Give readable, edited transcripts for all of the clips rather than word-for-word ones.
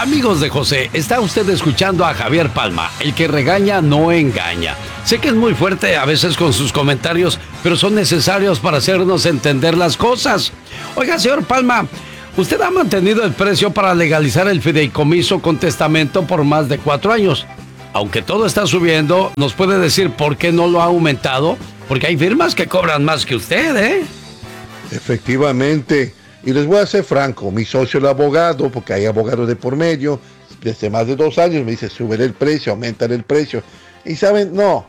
Amigos de José, está usted escuchando a Javier Palma, el que regaña no engaña. Sé que es muy fuerte a veces con sus comentarios, pero son necesarios para hacernos entender las cosas. Oiga, señor Palma, usted ha mantenido el precio para legalizar el fideicomiso con testamento por más de 4 años. Aunque todo está subiendo, ¿nos puede decir por qué no lo ha aumentado? Porque hay firmas que cobran más que usted, ¿eh? Efectivamente. Y les voy a ser franco, mi socio el abogado, porque hay abogados de por medio, desde más de 2 años me dice, sube el precio, aumentar el precio. Y saben, no.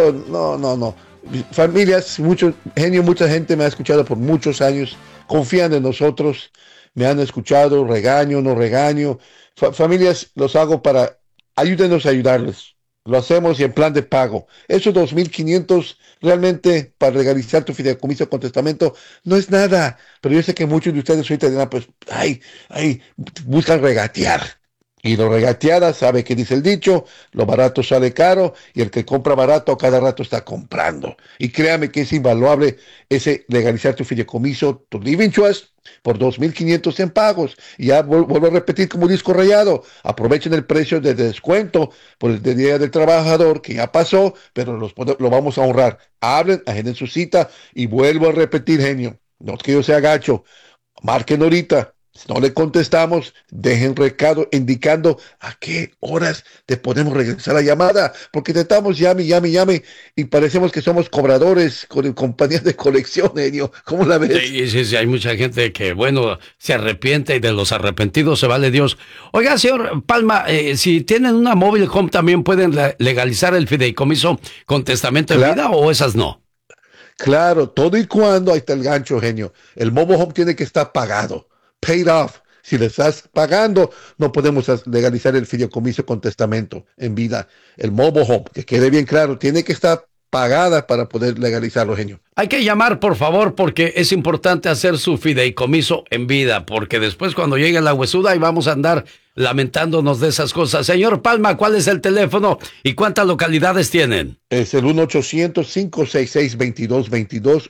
Familias, mucha gente me ha escuchado por muchos años, confían en nosotros, me han escuchado, regaño, no regaño. Familias, los hago para, ayúdenos a ayudarles. Lo hacemos y en plan de pago. Esos 2,500 realmente para legalizar tu fideicomiso con testamento no es nada. Pero yo sé que muchos de ustedes ahorita dirán, pues, buscan regatear. Y lo regateada, sabe que dice el dicho, lo barato sale caro y el que compra barato cada rato está comprando. Y créame que es invaluable ese legalizar tu fideicomiso, tu living trust, por 2,500 en pagos. Y ya vuelvo a repetir como disco rayado, aprovechen el precio de descuento por el Día del Trabajador, que ya pasó, pero lo vamos a honrar. Hablen, agenden su cita y vuelvo a repetir, genio, no es que yo sea gacho, marquen ahorita. Si no le contestamos, dejen recado indicando a qué horas te podemos regresar la llamada, porque te estamos llame y parecemos que somos cobradores con compañías de colección, genio. ¿Cómo la ves? Sí, hay mucha gente que, bueno, se arrepiente y de los arrepentidos se vale Dios. Oiga, señor Palma, si tienen una mobile home, ¿también pueden legalizar el fideicomiso con testamento de vida o esas no? Claro, todo y cuando, ahí está el gancho, genio. El mobile home tiene que estar pagado. Paid off. Si le estás pagando, no podemos legalizar el fideicomiso con testamento en vida. El mobile home, que quede bien claro, tiene que estar pagada para poder legalizarlo, genio. Hay que llamar, por favor, porque es importante hacer su fideicomiso en vida, porque después cuando llegue la huesuda ahí vamos a andar lamentándonos de esas cosas. Señor Palma, ¿cuál es el teléfono y cuántas localidades tienen? Es el 1-800-566-2222,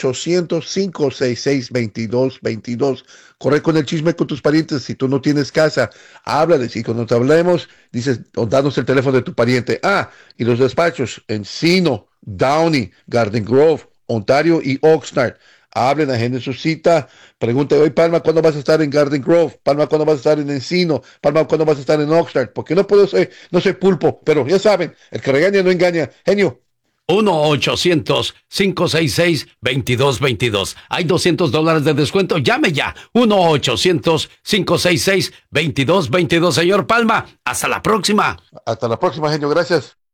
1-800-566-2222. Corre con el chisme con tus parientes. Si tú no tienes casa, háblales. Y cuando te hablemos, dices, danos el teléfono de tu pariente. Y los despachos, Encino, Downey, Garden Grove, Ontario y Oxnard. Hablen, agenden su cita. Pregunte, hoy Palma, ¿cuándo vas a estar en Garden Grove? Palma, ¿cuándo vas a estar en Encino? Palma, ¿cuándo vas a estar en Oxnard? Porque no soy pulpo, pero ya saben, el que regaña no engaña. Genio. 1-800-566-2222. Hay $200 de descuento. Llame ya. 1-800-566-2222. Señor Palma, hasta la próxima. Hasta la próxima, genio. Gracias.